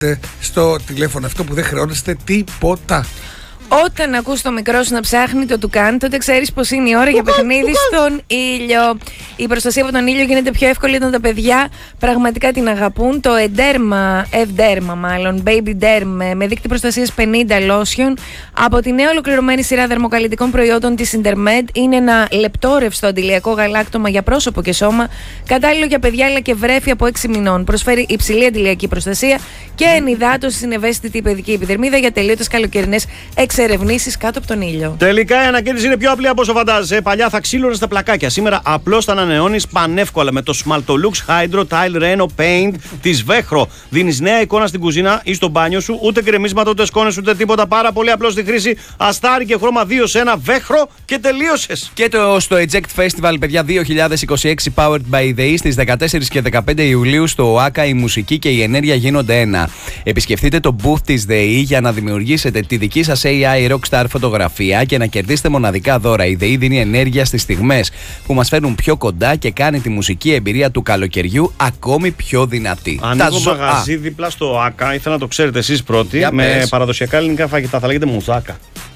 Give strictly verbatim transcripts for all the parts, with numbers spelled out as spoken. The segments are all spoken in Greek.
στο τηλέφωνο αυτό που δεν χρεώνεστε τίποτα. Όταν ακούς το μικρό σου να ψάχνει το τουκάν, τότε ξέρεις πως είναι η ώρα για παιχνίδι στον ήλιο. Η προστασία από τον ήλιο γίνεται πιο εύκολη όταν τα παιδιά πραγματικά την αγαπούν. Το Ederma, Evderma μάλλον, Baby Derm με δείκτη προστασίας πενήντα lotion από τη νέα ολοκληρωμένη σειρά δερμοκαλλιτικών προϊόντων της Intermed είναι ένα λεπτόρευστο αντιλιακό γαλάκτωμα για πρόσωπο και σώμα, κατάλληλο για παιδιά αλλά και βρέφη από έξι μηνών. Προσφέρει υψηλή αντιλιακή προστασία και ενυδάτωση στην ευαίσθητη παιδική επιδερμίδα για τελείωτες καλοκαιρινές εξερευνήσεις κάτω από τον ήλιο. Τελικά η ανακαίνιση είναι πιο απλή από όσο φαντάζεσαι. Παλιά θα ξύλωνε τα πλακάκια. Σήμερα απλώς τα ανανεώνεις πανεύκολα με το Smaltolux Hydro Tile Reno Paint της Vechro. Δίνεις νέα εικόνα στην κουζίνα ή στο μπάνιο σου, ούτε κρεμίσματα, ούτε σκόνες, ούτε τίποτα. Πάρα πολύ απλό στη χρήση. Αστάρι και χρώμα δύο σε ένα, Vechro και τελείωσες. Και το στο Eject Festival, παιδιά, δύο χιλιάδες είκοσι έξι Powered by the E στις δεκατέσσερις και δεκαπέντε Ιουλίου στο ΟΑΚΑ η μουσική και η ενέργεια γίνονται ένα. Επισκεφτείτε το booth της the E για να δημιουργήσετε τη δική σας έι άι Rockstar φωτογραφία και να κερδίσετε μοναδικά δώρα. Η the E δίνει ενέργεια στις στιγμές που μας φέρνουν πιο κοντά και κάνει τη μουσική εμπειρία του καλοκαιριού ακόμη πιο δυνατή. Ανοίγω ζω... μαγαζί δίπλα στο ΟΑΚΑ, ήθελα να το ξέρετε εσείς πρώτοι, για με πες. παραδοσιακά ελληνικά φαγητά, θα λέγεται μουζάκα.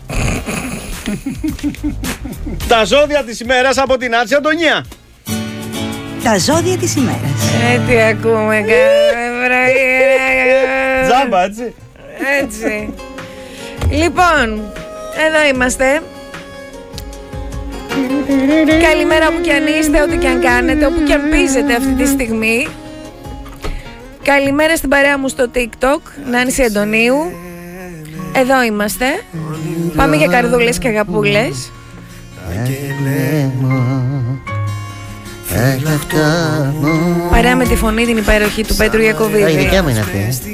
Τα ζώδια της ημέρας από την Άτση Αντωνία. Τα ζώδια της ημέρας. Ε, τι ακούμε κάθε πρωί. Τζάμπα, έτσι. Έτσι. Λοιπόν, εδώ είμαστε. Καλημέρα όπου κι αν είστε, ό,τι κι αν κάνετε, όπου κι αν πίζετε αυτή τη στιγμή. Καλημέρα στην παρέα μου στο TikTok, Νάνση Αντωνίου. Εδώ είμαστε. Πάμε για καρδούλες και αγαπούλες. Παρέα με τη φωνή την υπέροχη του Πέτρου Ιακωβίδη. Η δικιά μου είναι αυτή.